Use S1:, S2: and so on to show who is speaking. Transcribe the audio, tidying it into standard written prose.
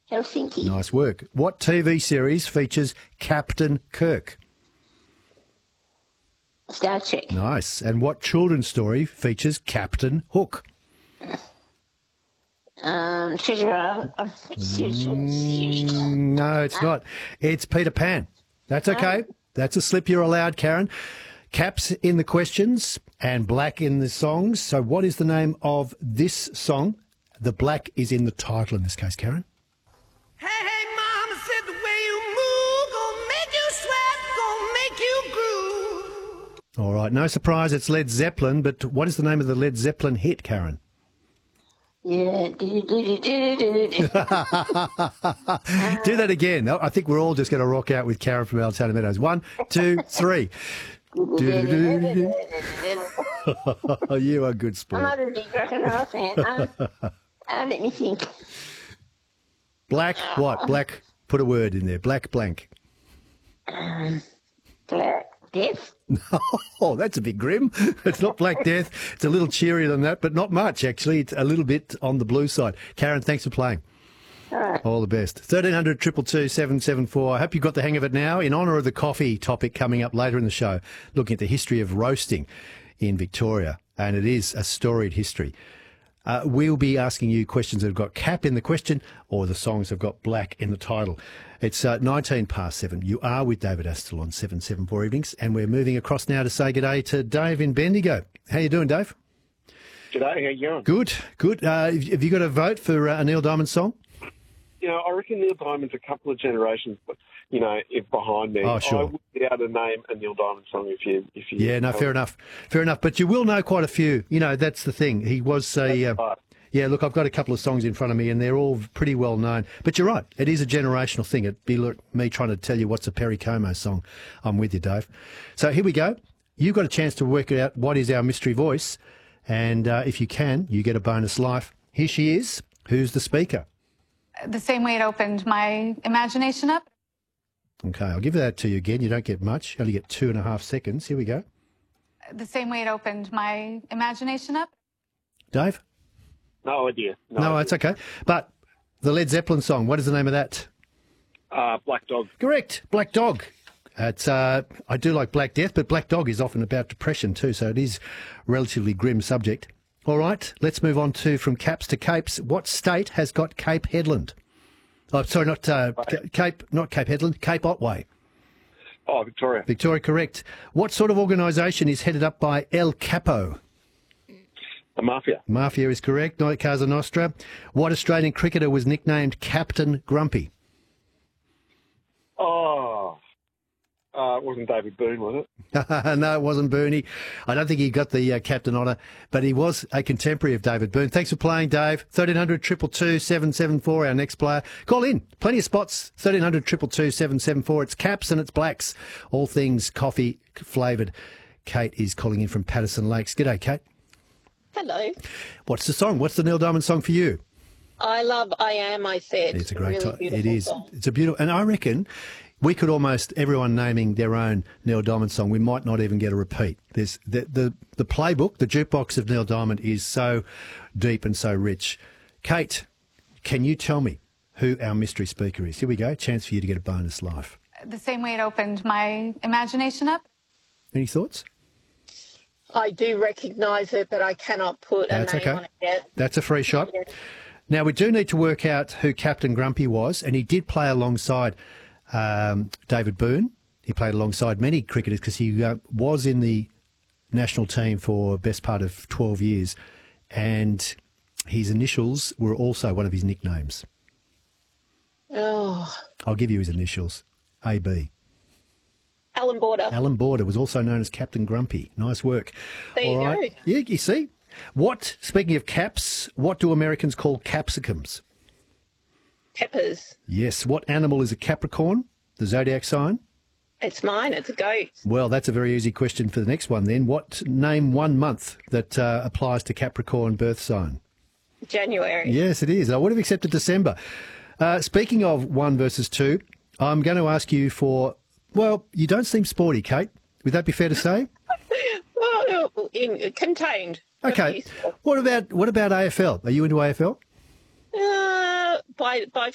S1: Helsinki.
S2: Nice work. What TV series features Captain Kirk?
S1: Star Trek.
S2: Nice. And what children's story features Captain Hook?
S1: Treasure Island.
S2: No, it's not. It's Peter Pan. That's okay. That's a slip you're allowed, Karen. Caps in the questions and black in the songs. So what is the name of this song? The black is in the title in this case, Karen.
S3: Hey, mama said the way you move, gonna make you sweat, gonna make you groove.
S2: All right, no surprise, it's Led Zeppelin, but what is the name of the Led Zeppelin hit, Karen?
S1: Yeah.
S2: Do that again. I think we're all just going to rock out with Karen from Altona Meadows. 1, 2, 3. You are a good sport.
S1: I'm not a big rock and roll fan. Let me think.
S2: Black what? Black, put a word in there. Black blank.
S1: Black Death.
S2: Oh, that's a bit grim. It's not Black Death. It's a little cheerier than that, but not much, actually. It's a little bit on the blue side. Karen, thanks for playing.
S1: All right.
S2: All the best. 1300 222 774. I hope you've got the hang of it now. In honour of the coffee topic coming up later in the show, looking at the history of roasting in Victoria, and it is a storied history. We'll be asking you questions that have got cap in the question or the songs have got black in the title. It's 19 past 7. You are with David Astle on 774 Evenings, and we're moving across now to say good day to Dave in Bendigo. How you doing, Dave?
S4: G'day, how you going?
S2: Good, good. Have you got a vote for a Neil Diamond song?
S4: You know, I reckon Neil Diamond's a couple of generations, if behind me.
S2: Oh, sure.
S4: I would be able to name a Neil Diamond song if you.
S2: Yeah, no, fair enough. Fair enough. But you will know quite a few. You know, that's the thing. He was a.
S4: Right.
S2: Yeah, look, I've got a couple of songs in front of me, and they're all pretty well known. But you're right. It is a generational thing. It'd be like me trying to tell you what's a Perry Como song. I'm with you, Dave. So here we go. You've got a chance to work out what is our mystery voice. And if you can, you get a bonus life. Here she is. Who's the speaker?
S5: The same way it opened my imagination up.
S2: Okay, I'll give that to you again. You don't get much. You only get 2.5 seconds. Here we go.
S5: The same way it opened my imagination up.
S2: Dave?
S4: No idea.
S2: No, it's okay. But the Led Zeppelin song, what is the name of that?
S4: Black Dog.
S2: Correct, Black Dog. It's, I do like Black Death, but Black Dog is often about depression too, so it is a relatively grim subject. All right, let's move on to from caps to capes. What state has got Cape Headland? Oh, sorry, not Cape Headland, Cape Otway.
S4: Oh, Victoria.
S2: Victoria, correct. What sort of organisation is headed up by El Capo?
S4: The Mafia.
S2: Mafia is correct. Casa Nostra. What Australian cricketer was nicknamed Captain Grumpy?
S4: Oh, it wasn't David Boone, was
S2: it? No, it wasn't Booney. I don't think he got the captain honour, but he was a contemporary of David Boone. Thanks for playing, Dave. 1300 222 774, our next player. Call in. Plenty of spots. 1300 222 774. It's caps and it's blacks. All things coffee flavoured. Kate is calling in from Patterson Lakes. G'day, Kate.
S6: Hello.
S2: What's the song? What's the Neil Diamond song for you?
S6: I love I Am, I Said.
S2: It's a great
S6: really
S2: song. It is.
S6: Song.
S2: It's a beautiful, and I reckon we could almost, everyone naming their own Neil Diamond song, we might not even get a repeat. There's the playbook, the jukebox of Neil Diamond is so deep and so rich. Kate, can you tell me who our mystery speaker is? Here we go. Chance for you to get a bonus life.
S5: The same way it opened my imagination up.
S2: Any thoughts?
S6: I do recognise it, but I cannot put a name on it yet.
S2: That's a free shot.
S6: Yeah.
S2: Now, we do need to work out who Captain Grumpy was, and he did play alongside David Boone. He played alongside many cricketers because he was in the national team for best part of 12 years, and his initials were also one of his nicknames.
S6: Oh.
S2: I'll give you his initials, AB.
S6: Alan Border.
S2: Alan Border was also known as Captain Grumpy. Nice work.
S6: There you go.
S2: Yeah, you see. Speaking of caps, what do Americans call capsicums?
S6: Peppers.
S2: Yes. What animal is a Capricorn, the zodiac sign?
S6: It's mine. It's a goat.
S2: Well, that's a very easy question for the next one then. Name 1 month that applies to Capricorn birth sign?
S6: January.
S2: Yes, it is. I would have accepted December. Speaking of 1 versus 2, I'm going to ask you for, well, you don't seem sporty, Kate. Would that be fair to say?
S6: Well, contained.
S2: Okay. What about AFL? Are you into AFL?
S6: By